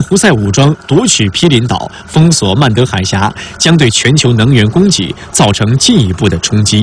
胡塞武装夺取毗邻岛，封锁曼德海峡，将对全球能源供给造成进一步的冲击。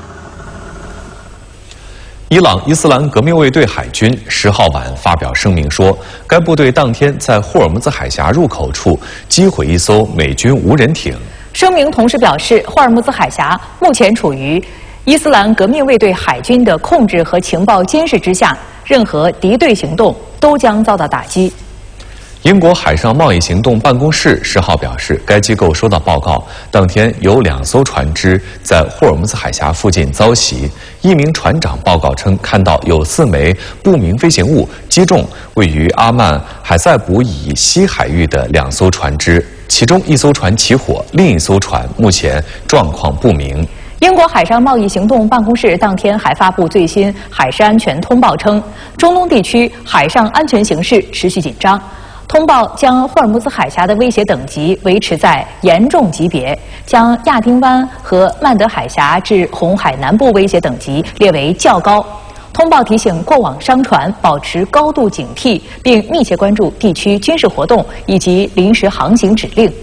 伊朗伊斯兰革命卫队海军10号晚发表声明说，该部队当天在霍尔木兹海峡入口处击毁一艘美军无人艇。 声明同时表示，霍尔木兹海峡目前处于伊斯兰革命卫队海军的控制和情报监视之下，任何敌对行动都将遭到打击。 英国海上贸易行动办公室10号表示，该机构收到报告，当天有2艘船只在霍尔木兹海峡附近遭袭。一名船长报告称，看到有4枚不明飞行物击中位于阿曼海塞卜以西海域的2艘船只，其中1艘船起火，另一艘船目前状况不明。 英国海上贸易行动办公室当天还发布最新海事安全通报称，中东地区海上安全形势持续紧张。通报将霍尔木兹海峡的威胁等级维持在严重级别，将亚丁湾和曼德海峡至红海南部威胁等级列为较高。通报提醒过往商船保持高度警惕，并密切关注地区军事活动以及临时航行指令。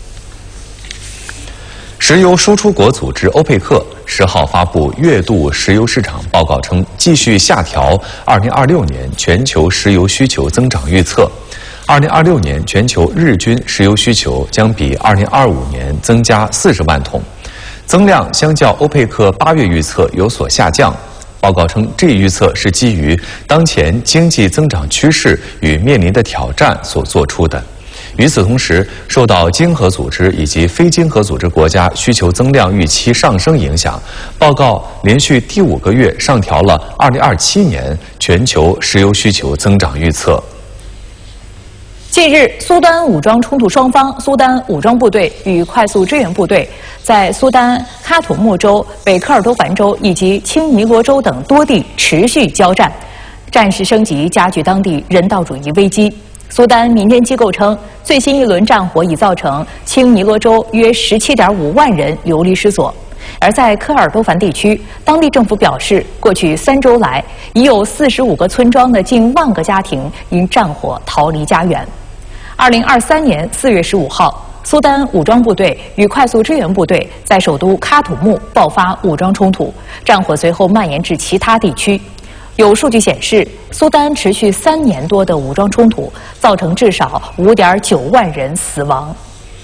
石油输出国组织欧佩克10号发布月度石油市场报告称，继续下调2026年全球石油需求增长预测。2026年全球日均石油需求将比2025年增加40万桶，增量相较欧佩克8月预测有所下降。报告称，这一预测是基于当前经济增长趋势与面临的挑战所做出的。与此同时，受到经合组织以及非经合组织国家需求增量预期上升影响，报告连续第5个月上调了2027年全球石油需求增长预测。 近日，苏丹武装冲突双方苏丹武装部队与快速支援部队在苏丹喀土穆州、北科尔多凡州以及青尼罗州等多地持续交战，战事升级加剧当地人道主义危机。苏丹民间机构称，最新一轮战火已造成青尼罗州约17.5万人流离失所。而在科尔多凡地区，当地政府表示，过去3周来，已有45个村庄的近1万个家庭因战火逃离家园。2023年4月15号，苏丹武装部队与快速支援部队在首都喀土穆爆发武装冲突，战火随后蔓延至其他地区。有数据显示，苏丹持续3年多的武装冲突造成至少5.9万人死亡。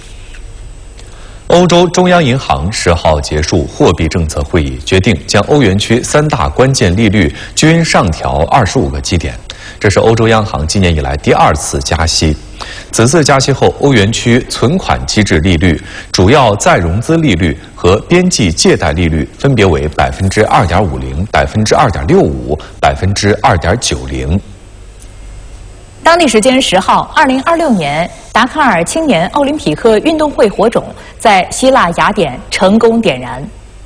欧洲中央银行10号结束货币政策会议，决定将欧元区3大关键利率均上调25个基点，这是欧洲央行今年以来第2次加息。此次加息后，欧元区存款机制利率、主要再融资利率和边际借贷利率分别为2.50%、2.65%、2.90%。 当地时间10号，2026年达喀尔青年奥林匹克运动会火种在希腊雅典成功点燃。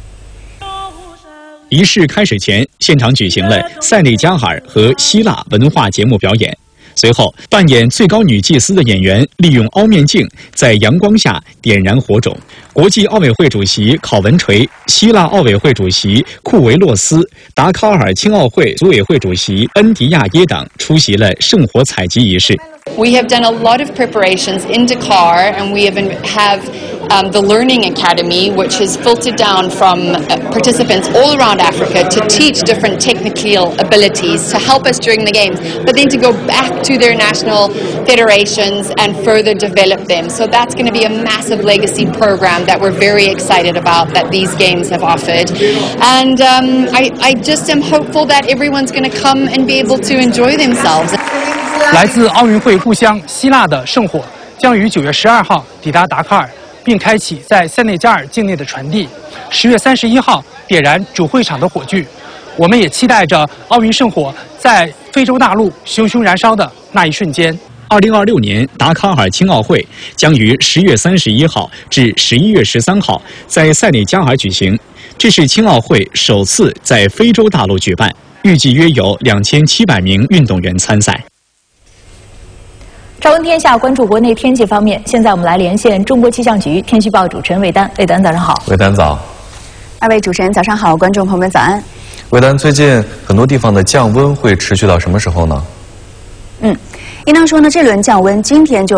仪式开始前，现场举行了塞内加尔和希腊文化节目表演。随后，扮演最高女祭司的演员利用凹面镜在阳光下点燃火种。国际奥委会主席考文垂、希腊奥委会主席库维洛斯、达喀尔青奥会组委会主席恩迪亚耶等出席了圣火采集仪式。 We have done a lot of preparations in Dakar, and we have the Learning Academy, which is filtered down from participants all around Africa to teach different technical abilities to help us during the games, but then to go back to their national federations and further develop them. So that's going to be a massive legacy program that we're very excited about that these games have offered. And I just am hopeful that everyone's going to come and be able to enjoy themselves. 来自奥运会故乡希腊的圣火将于9月12号抵达达喀尔，并开启在塞内加尔境内的传递。10月31号点燃主会场的火炬。我们也期待着奥运圣火在非洲大陆熊熊燃烧的那一瞬间。 2026年达喀尔青奥会将于10月31号至11月13号在塞内加尔举行，这是青奥会首次在非洲大陆举办，预计约有2700名运动员参赛。 朝闻天下，关注国内天气方面。现在我们来连线中国气象局天气报主持人魏丹。魏丹，早上好。 魏丹早。 2位主持人早上好，观众朋友们早安。 魏丹，最近很多地方的降温会持续到什么时候呢？ 应当说呢，这轮降温今天就